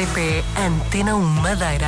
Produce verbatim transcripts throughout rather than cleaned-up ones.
R T P Antena um Madeira.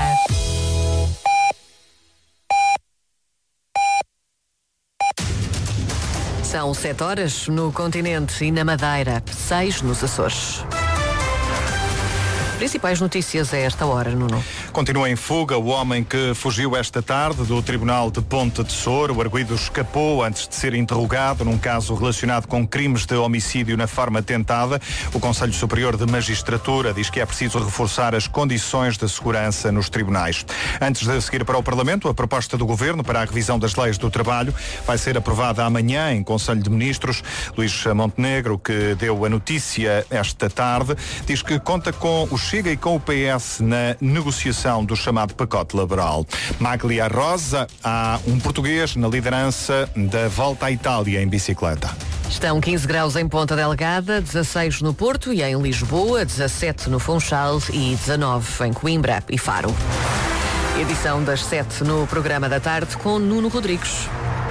São sete horas no continente e na Madeira, seis nos Açores. Principais notícias a esta hora, Nuno. Continua em fuga o homem que fugiu esta tarde do Tribunal de Ponte de Sor. O arguido escapou antes de ser interrogado num caso relacionado com crimes de homicídio na forma tentada. O Conselho Superior de Magistratura diz que é preciso reforçar as condições de segurança nos tribunais. Antes de seguir para o Parlamento, a proposta do Governo para a revisão das leis do trabalho vai ser aprovada amanhã em Conselho de Ministros. Luís Montenegro, que deu a notícia esta tarde, diz que conta com o Chega e com o P S na negociação do chamado pacote laboral. Maglia Rosa, há um português na liderança da Volta à Itália em bicicleta. Estão quinze graus em Ponta Delgada, dezasseis no Porto e em Lisboa, dezassete no Funchal e dezanove em Coimbra e Faro. Edição das sete no programa da tarde com Nuno Rodrigues.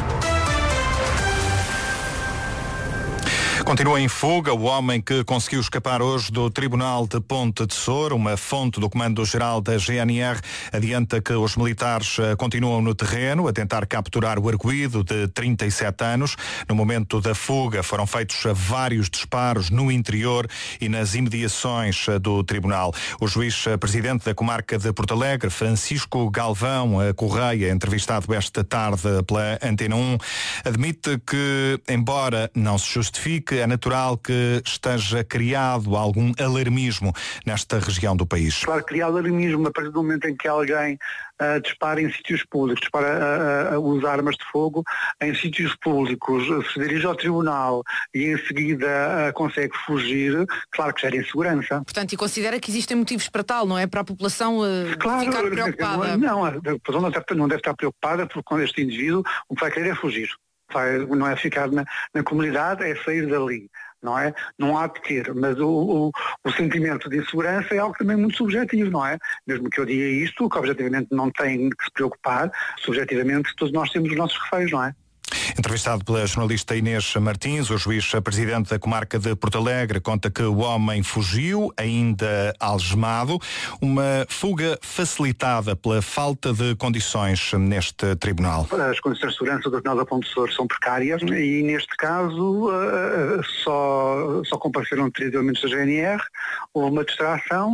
Continua em fuga o homem que conseguiu escapar hoje do Tribunal de Ponte de Sor. Uma fonte do Comando-Geral da G N R adianta que os militares continuam no terreno a tentar capturar o arguido de trinta e sete anos. No momento da fuga foram feitos vários disparos no interior e nas imediações do tribunal. O juiz-presidente da comarca de Porto Alegre, Francisco Galvão Correia, entrevistado esta tarde pela Antena um, admite que, embora não se justifique, é natural que esteja criado algum alarmismo nesta região do país. Claro, criar alarmismo a partir do momento em que alguém uh, dispara em sítios públicos, dispara uh, uh, usa armas de fogo em sítios públicos, se dirige ao tribunal e em seguida uh, consegue fugir, claro que gera insegurança. Portanto, e considera que existem motivos para tal, não é? Para a população uh, claro, ficar preocupada? Não, a população não deve, não deve estar preocupada porque quando este indivíduo o que vai querer é fugir. Vai, não é ficar na, na comunidade, é sair dali, não é? Não há de ter, mas o, o, o sentimento de insegurança é algo também muito subjetivo, não é? Mesmo que eu diga isto, que objetivamente não tem que se preocupar, subjetivamente todos nós temos os nossos receios, não é? Entrevistado pela jornalista Inês Martins, o juiz-presidente da comarca de Porto Alegre conta que o homem fugiu, ainda algemado, uma fuga facilitada pela falta de condições neste tribunal. As condições de segurança do Tribunal da Ponte de Sor são precárias e, neste caso, uh, só, só compareceram três elementos da G N R, houve uma distração,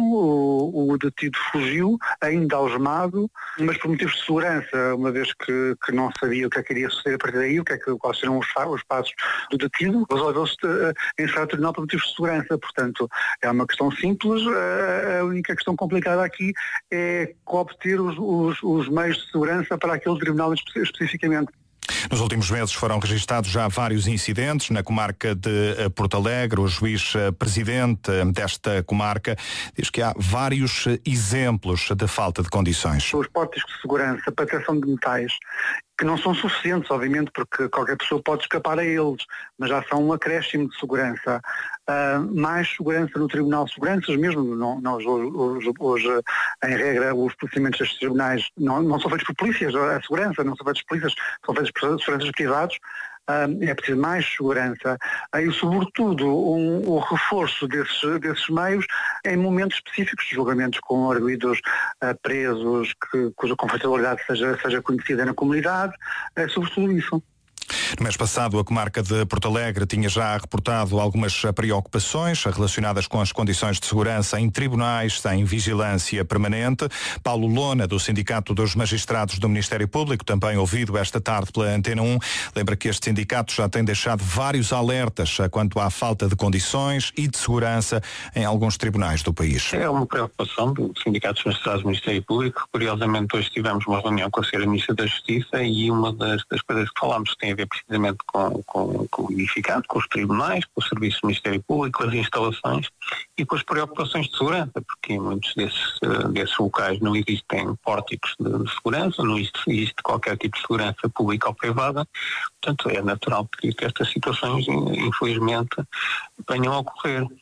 o, o detido fugiu, ainda algemado, mas por motivos de segurança, uma vez que, que não sabia o que é que iria suceder a partir daí, o que é que, quais serão os, os passos do detido, resolveu-se uh, encerrar o tribunal por motivos de segurança. Portanto, é uma questão simples, uh, a única questão complicada aqui é obter os, os, os meios de segurança para aquele tribunal espe- especificamente. Nos últimos meses foram registados já vários incidentes na comarca de Porto Alegre. O juiz-presidente desta comarca diz que há vários exemplos de falta de condições. Os portes de segurança para detecção de metais, que não são suficientes, obviamente, porque qualquer pessoa pode escapar a eles, mas já são um acréscimo de segurança. Uh, mais segurança no Tribunal de Seguranças mesmo, não, não, hoje, hoje, hoje, em regra, os procedimentos destes tribunais não, não são feitos por polícias, a segurança não são feitos por polícias, são feitos por seguranças privados. Uh, é preciso mais segurança uh, e, sobretudo, um, o reforço desses, desses meios em momentos específicos de julgamentos com arguidos uh, presos, que, cuja confidencialidade seja, seja conhecida na comunidade, é sobretudo isso. No mês passado, a comarca de Porto Alegre tinha já reportado algumas preocupações relacionadas com as condições de segurança em tribunais sem vigilância permanente. Paulo Lona, do Sindicato dos Magistrados do Ministério Público, também ouvido esta tarde pela Antena um, lembra que este sindicato já tem deixado vários alertas quanto à falta de condições e de segurança em alguns tribunais do país. É uma preocupação do Sindicato dos Magistrados do Ministério Público. Curiosamente, hoje tivemos uma reunião com a senhora Ministra da Justiça e uma das, das coisas que falámos tem a ver precisamente com, com, com o unificado, com os tribunais, com o Serviço do Ministério Público, com as instalações e com as preocupações de segurança, porque em muitos desses, desses locais não existem pórticos de, de segurança, não existe, existe qualquer tipo de segurança pública ou privada, portanto é natural que, que estas situações, infelizmente, venham a ocorrer.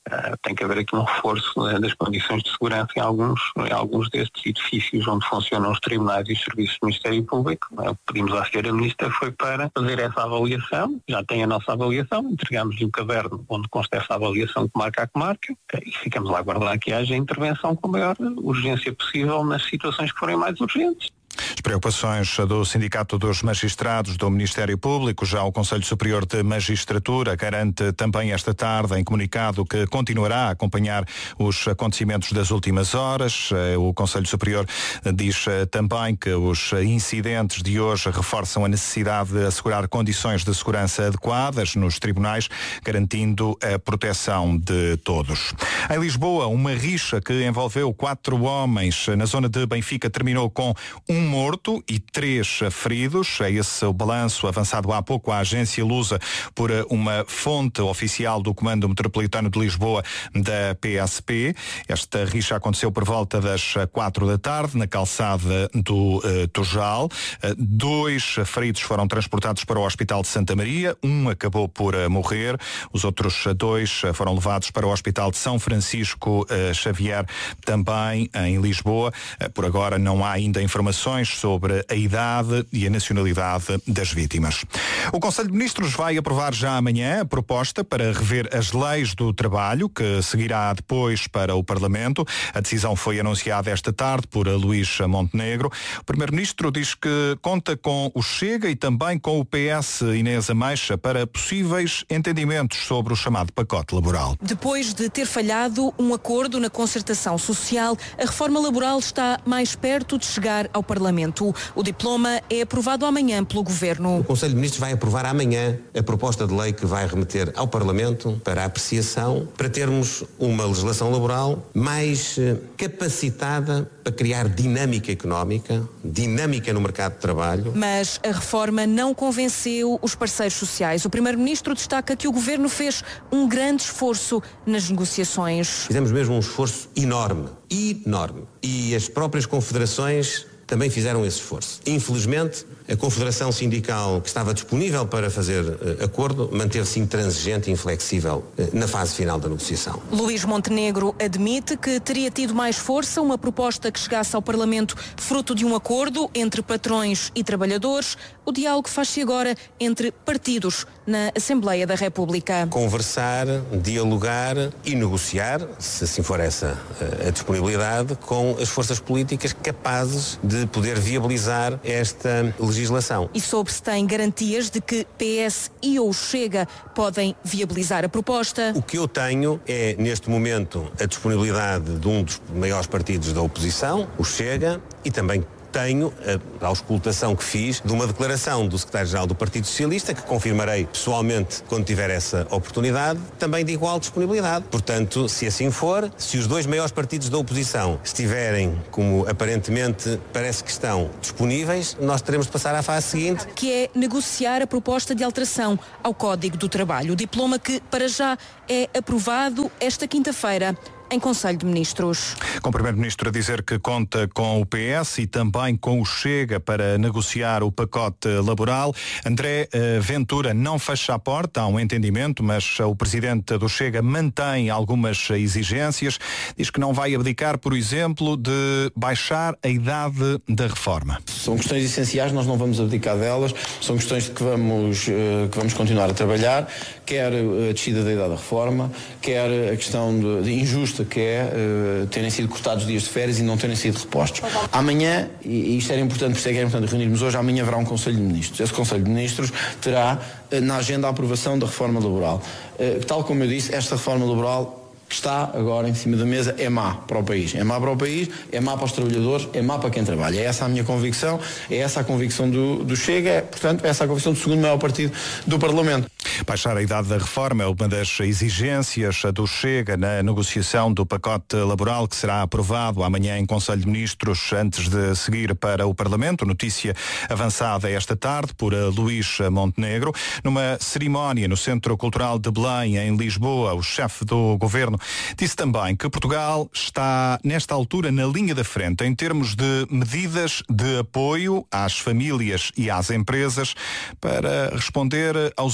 Uh, tem que haver aqui um reforço uh, das condições de segurança em alguns, em alguns destes edifícios onde funcionam os tribunais e os serviços do Ministério Público. Uh, o que pedimos à senhora Ministra foi para fazer essa avaliação, já tem a nossa avaliação, entregamos-lhe o caderno onde consta essa avaliação comarca a comarca, uh, e ficamos a aguardar que haja intervenção com a maior urgência possível nas situações que forem mais urgentes. As preocupações do Sindicato dos Magistrados do Ministério Público, já o Conselho Superior de Magistratura garante também esta tarde em comunicado que continuará a acompanhar os acontecimentos das últimas horas. O Conselho Superior diz também que os incidentes de hoje reforçam a necessidade de assegurar condições de segurança adequadas nos tribunais, garantindo a proteção de todos. Em Lisboa, uma rixa que envolveu quatro homens na zona de Benfica terminou com um morto e três feridos. É esse o balanço avançado há pouco à agência Lusa por uma fonte oficial do Comando Metropolitano de Lisboa da P S P. Esta rixa aconteceu por volta das quatro da tarde na calçada do uh, Tujal. Uh, dois feridos foram transportados para o Hospital de Santa Maria. Um acabou por uh, morrer. Os outros dois uh, foram levados para o Hospital de São Francisco uh, Xavier, também em Lisboa. Uh, por agora não há ainda informações sobre a idade e a nacionalidade das vítimas. O Conselho de Ministros vai aprovar já amanhã a proposta para rever as leis do trabalho, que seguirá depois para o Parlamento. A decisão foi anunciada esta tarde por Luís Montenegro. O Primeiro-Ministro diz que conta com o Chega e também com o P S Inês Ameixa para possíveis entendimentos sobre o chamado pacote laboral. Depois de ter falhado um acordo na concertação social, a reforma laboral está mais perto de chegar ao Parlamento. O diploma é aprovado amanhã pelo Governo. O Conselho de Ministros vai aprovar amanhã a proposta de lei que vai remeter ao Parlamento para apreciação, para termos uma legislação laboral mais capacitada para criar dinâmica económica, dinâmica no mercado de trabalho. Mas a reforma não convenceu os parceiros sociais. O Primeiro-Ministro destaca que o Governo fez um grande esforço nas negociações. Fizemos mesmo um esforço enorme, enorme. E as próprias confederações também fizeram esse esforço. Infelizmente, a Confederação Sindical, que estava disponível para fazer uh, acordo, manteve-se intransigente e inflexível uh, na fase final da negociação. Luís Montenegro admite que teria tido mais força uma proposta que chegasse ao Parlamento fruto de um acordo entre patrões e trabalhadores. O diálogo faz-se agora entre partidos na Assembleia da República. Conversar, dialogar e negociar, se assim for essa uh, a disponibilidade, com as forças políticas capazes de de poder viabilizar esta legislação. E sobre se tem garantias de que P S e ou Chega podem viabilizar a proposta? O que eu tenho é, neste momento, a disponibilidade de um dos maiores partidos da oposição, o Chega, e também tenho a auscultação que fiz de uma declaração do secretário-geral do Partido Socialista, que confirmarei pessoalmente quando tiver essa oportunidade, também de igual disponibilidade. Portanto, se assim for, se os dois maiores partidos da oposição estiverem, como aparentemente parece que estão, disponíveis, nós teremos de passar à fase seguinte. Que é negociar a proposta de alteração ao Código do Trabalho. O diploma que, para já, é aprovado esta quinta-feira em Conselho de Ministros. Com o Primeiro-Ministro a dizer que conta com o P S e também com o Chega para negociar o pacote laboral. André Ventura não fecha a porta a um entendimento, mas o Presidente do Chega mantém algumas exigências. Diz que não vai abdicar, por exemplo, de baixar a idade da reforma. São questões essenciais, nós não vamos abdicar delas. São questões de que vamos, que vamos continuar a trabalhar, quer a descida da idade da reforma, quer a questão de, de injusta que é uh, terem sido cortados dias de férias e não terem sido repostos. Amanhã, e isto era importante, por isso é que era importante reunirmos hoje, amanhã haverá um Conselho de Ministros. Esse Conselho de Ministros terá uh, na agenda a aprovação da reforma laboral. Uh, tal como eu disse, esta reforma laboral que está agora em cima da mesa é má para o país. É má para o país, é má para os trabalhadores, é má para quem trabalha. É essa a minha convicção, é essa a convicção do, do Chega, é, portanto, é essa a convicção do segundo maior partido do Parlamento. Baixar a idade da reforma é uma das exigências do Chega na negociação do pacote laboral que será aprovado amanhã em Conselho de Ministros antes de seguir para o Parlamento. Notícia avançada esta tarde por Luís Montenegro. Numa cerimónia no Centro Cultural de Belém, em Lisboa, o chefe do Governo disse também que Portugal está, nesta altura, na linha da frente em termos de medidas de apoio às famílias e às empresas para responder aos impactos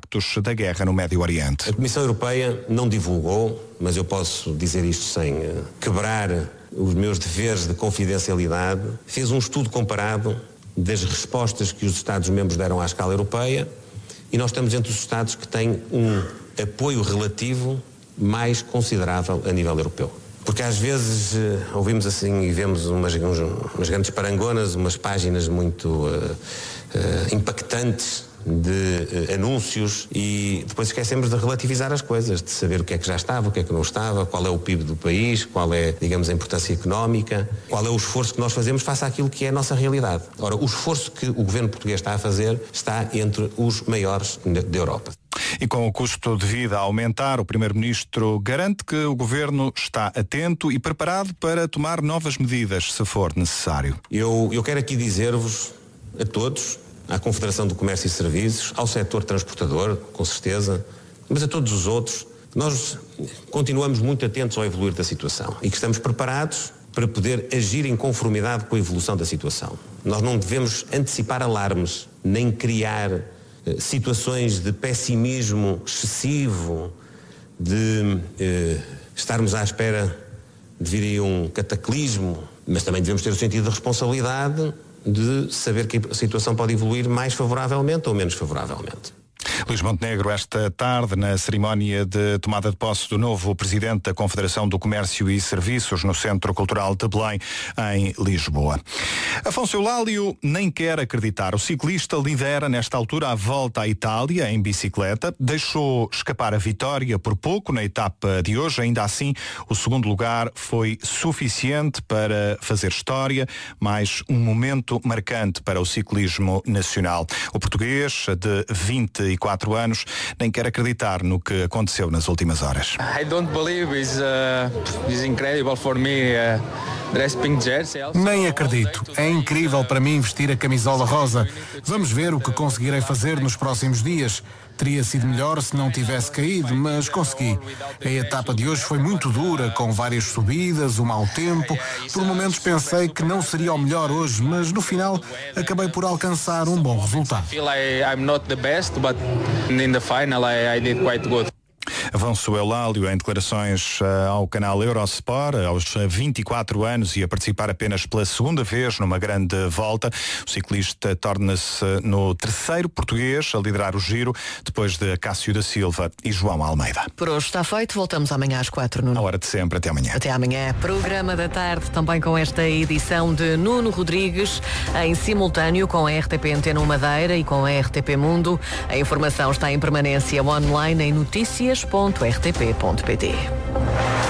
impactos da guerra no Médio Oriente. A Comissão Europeia não divulgou, mas eu posso dizer isto sem uh, quebrar os meus deveres de confidencialidade, fez um estudo comparado das respostas que os Estados-membros deram à escala europeia e nós estamos entre os Estados que têm um apoio relativo mais considerável a nível europeu. Porque às vezes uh, ouvimos assim e vemos umas, uns, umas grandes parangonas, umas páginas muito uh, uh, impactantes de uh, anúncios e depois esquecemos de relativizar as coisas, de saber o que é que já estava, o que é que não estava, qual é o P I B do país, qual é, digamos, a importância económica, qual é o esforço que nós fazemos face àquilo que é a nossa realidade. Ora, o esforço que o governo português está a fazer está entre os maiores da Europa. E com o custo de vida a aumentar, o Primeiro-Ministro garante que o Governo está atento e preparado para tomar novas medidas, se for necessário. Eu, eu quero aqui dizer-vos a todos, à Confederação do Comércio e Serviços, ao setor transportador, com certeza, mas a todos os outros, nós continuamos muito atentos ao evoluir da situação e que estamos preparados para poder agir em conformidade com a evolução da situação. Nós não devemos antecipar alarmes, nem criar situações de pessimismo excessivo, de eh, estarmos à espera de vir aí um cataclismo, mas também devemos ter o sentido de responsabilidade de saber que a situação pode evoluir mais favoravelmente ou menos favoravelmente. Luís Montenegro, esta tarde, na cerimónia de tomada de posse do novo presidente da Confederação do Comércio e Serviços no Centro Cultural de Belém, em Lisboa. Afonso Eulálio nem quer acreditar. O ciclista lidera nesta altura a volta à Itália em bicicleta. Deixou escapar a vitória por pouco na etapa de hoje. Ainda assim, o segundo lugar foi suficiente para fazer história, mais um momento marcante para o ciclismo nacional. O português, de vinte e quatro anos, nem quer acreditar no que aconteceu nas últimas horas. I don't believe it's, uh, it's incredible for me, uh, dress pink jersey. Nem acredito. É incrível para mim vestir a camisola rosa. Vamos ver o que conseguirei fazer nos próximos dias. Teria sido melhor se não tivesse caído, mas consegui. A etapa de hoje foi muito dura, com várias subidas, o mau tempo. Por momentos pensei que não seria o melhor hoje, mas no final acabei por alcançar um bom resultado. Afonso Eulálio em declarações ao canal Eurosport, aos vinte e quatro anos e a participar apenas pela segunda vez numa grande volta. O ciclista torna-se no terceiro português a liderar o Giro, depois de Cássio da Silva e João Almeida. Por hoje está feito, voltamos amanhã às quatro, Nuno. A hora de sempre, até amanhã. Até amanhã. Programa da tarde, também com esta edição de Nuno Rodrigues, em simultâneo com a R T P Antena Madeira e com a R T P Mundo. A informação está em permanência online em notícias ponto r t p ponto p t.